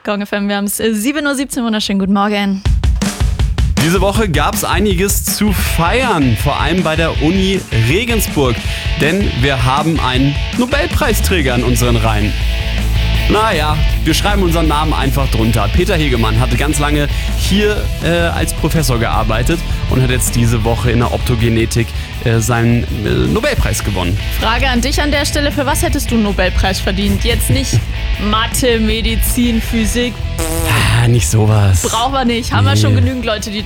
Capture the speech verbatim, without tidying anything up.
Gong F M, wir haben es sieben Uhr siebzehn, wunderschönen guten Morgen. Diese Woche gab es einiges zu feiern, vor allem bei der Uni Regensburg. Denn wir haben einen Nobelpreisträger in unseren Reihen. Naja, wir schreiben unseren Namen einfach drunter. Peter Hegemann hatte ganz lange hier äh, als Professor gearbeitet und hat jetzt diese Woche in der Optogenetik äh, seinen äh, Nobelpreis gewonnen. Frage an dich an der Stelle, für was hättest du einen Nobelpreis verdient? Jetzt nicht Mathe, Medizin, Physik, Ah, nicht sowas. brauchen wir nicht. Haben wir Nee. schon genügend Leute, die